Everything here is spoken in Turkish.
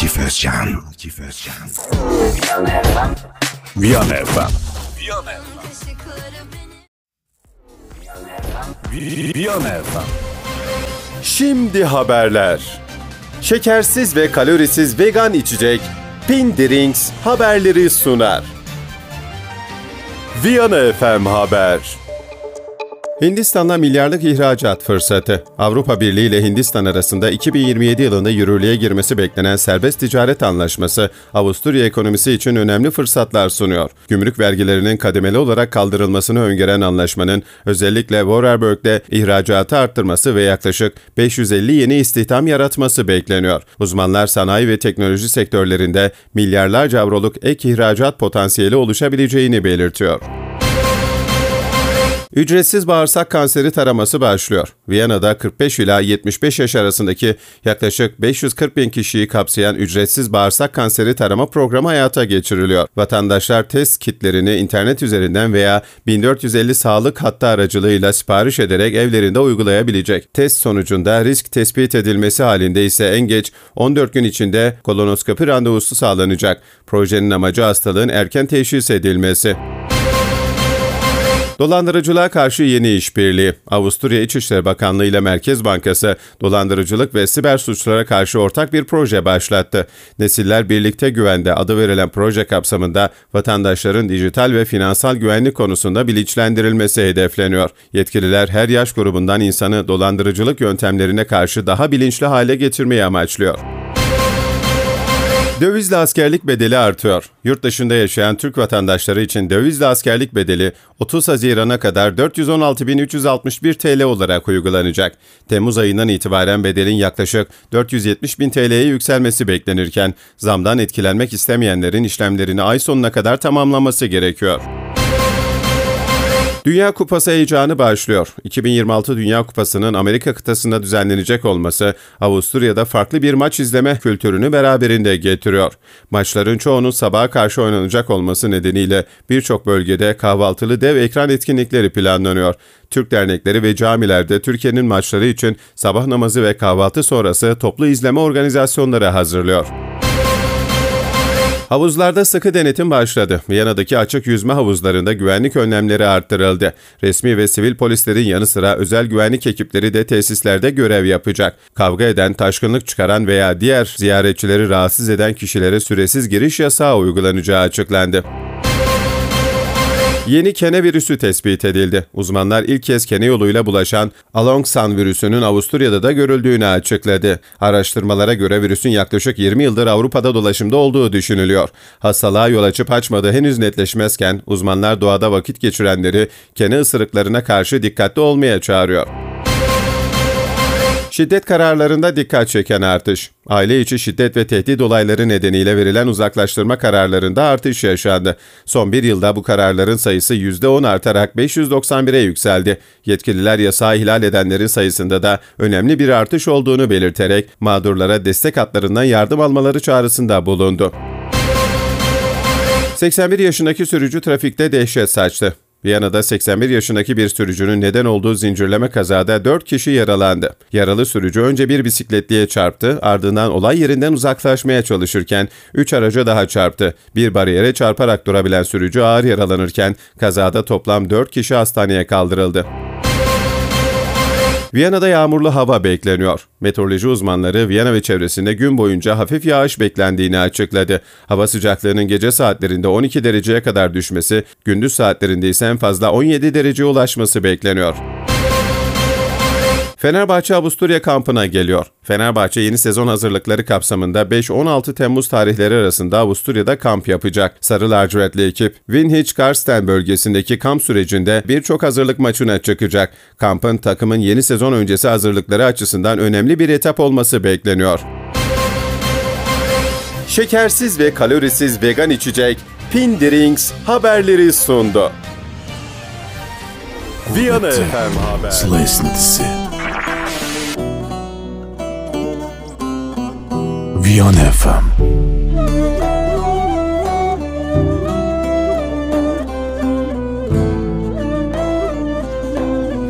Akif Özcan. Viyana FM. Viyana FM. Şimdi haberler. Şekersiz ve kalorisiz vegan içecek Pin Drinks haberleri sunar. Viyana FM Haber. Hindistan'la milyarlık ihracat fırsatı. Avrupa Birliği ile Hindistan arasında 2027 yılında yürürlüğe girmesi beklenen serbest ticaret anlaşması, Avusturya ekonomisi için önemli fırsatlar sunuyor. Gümrük vergilerinin kademeli olarak kaldırılmasını öngören anlaşmanın özellikle Vorarlberg'de ihracatı arttırması ve yaklaşık 550 yeni istihdam yaratması bekleniyor. Uzmanlar sanayi ve teknoloji sektörlerinde milyarlarca avroluk ek ihracat potansiyeli oluşabileceğini belirtiyor. Ücretsiz bağırsak kanseri taraması başlıyor. Viyana'da 45 ila 75 yaş arasındaki yaklaşık 540 bin kişiyi kapsayan ücretsiz bağırsak kanseri tarama programı hayata geçiriliyor. Vatandaşlar test kitlerini internet üzerinden veya 1450 sağlık hattı aracılığıyla sipariş ederek evlerinde uygulayabilecek. Test sonucunda risk tespit edilmesi halinde ise en geç 14 gün içinde kolonoskopi randevusu sağlanacak. Projenin amacı hastalığın erken teşhis edilmesi. Dolandırıcılığa karşı yeni işbirliği. Avusturya İçişleri Bakanlığı ile Merkez Bankası, dolandırıcılık ve siber suçlara karşı ortak bir proje başlattı. Nesiller Birlikte Güvende adı verilen proje kapsamında vatandaşların dijital ve finansal güvenlik konusunda bilinçlendirilmesi hedefleniyor. Yetkililer her yaş grubundan insanı dolandırıcılık yöntemlerine karşı daha bilinçli hale getirmeyi amaçlıyor. Dövizli askerlik bedeli artıyor. Yurt dışında yaşayan Türk vatandaşları için dövizli askerlik bedeli 30 Haziran'a kadar 416.361 TL olarak uygulanacak. Temmuz ayından itibaren bedelin yaklaşık 470.000 TL'ye yükselmesi beklenirken zamdan etkilenmek istemeyenlerin işlemlerini ay sonuna kadar tamamlaması gerekiyor. Dünya Kupası heyecanı başlıyor. 2026 Dünya Kupası'nın Amerika kıtasında düzenlenecek olması, Avusturya'da farklı bir maç izleme kültürünü beraberinde getiriyor. Maçların çoğunun sabaha karşı oynanacak olması nedeniyle birçok bölgede kahvaltılı dev ekran etkinlikleri planlanıyor. Türk dernekleri ve camilerde Türkiye'nin maçları için sabah namazı ve kahvaltı sonrası toplu izleme organizasyonları hazırlıyor. Havuzlarda sıkı denetim başladı. Viyana'daki açık yüzme havuzlarında güvenlik önlemleri arttırıldı. Resmi ve sivil polislerin yanı sıra özel güvenlik ekipleri de tesislerde görev yapacak. Kavga eden, taşkınlık çıkaran veya diğer ziyaretçileri rahatsız eden kişilere süresiz giriş yasağı uygulanacağı açıklandı. Yeni kene virüsü tespit edildi. Uzmanlar ilk kez kene yoluyla bulaşan Alongsan virüsünün Avusturya'da da görüldüğünü açıkladı. Araştırmalara göre virüsün yaklaşık 20 yıldır Avrupa'da dolaşımda olduğu düşünülüyor. Hastalığa yol açıp açmadığı henüz netleşmezken uzmanlar doğada vakit geçirenleri kene ısırıklarına karşı dikkatli olmaya çağırıyor. Şiddet kararlarında dikkat çeken artış. Aile içi şiddet ve tehdit olayları nedeniyle verilen uzaklaştırma kararlarında artış yaşandı. Son bir yılda bu kararların sayısı %10 artarak 591'e yükseldi. Yetkililer yasağı ihlal edenlerin sayısında da önemli bir artış olduğunu belirterek mağdurlara destek hatlarından yardım almaları çağrısında bulundu. 81 yaşındaki sürücü trafikte dehşet saçtı. Viyana'da 81 yaşındaki bir sürücünün neden olduğu zincirleme kazada 4 kişi yaralandı. Yaralı sürücü önce bir bisikletliye çarptı, ardından olay yerinden uzaklaşmaya çalışırken 3 araca daha çarptı. Bir bariyere çarparak durabilen sürücü ağır yaralanırken kazada toplam 4 kişi hastaneye kaldırıldı. Viyana'da yağmurlu hava bekleniyor. Meteoroloji uzmanları Viyana ve çevresinde gün boyunca hafif yağış beklendiğini açıkladı. Hava sıcaklığının gece saatlerinde 12 dereceye kadar düşmesi, gündüz saatlerinde ise en fazla 17 dereceye ulaşması bekleniyor. Fenerbahçe Avusturya kampına geliyor. Fenerbahçe yeni sezon hazırlıkları kapsamında 5-16 Temmuz tarihleri arasında Avusturya'da kamp yapacak. Sarı lacivertli ekip, Vinhich-Karsten bölgesindeki kamp sürecinde birçok hazırlık maçına çıkacak. Kampın takımın yeni sezon öncesi hazırlıkları açısından önemli bir etap olması bekleniyor. Şekersiz ve kalorisiz vegan içecek Pin Drinks haberleri sundu. Viyana FM Haber. Sıla esintisi. Viyana FM.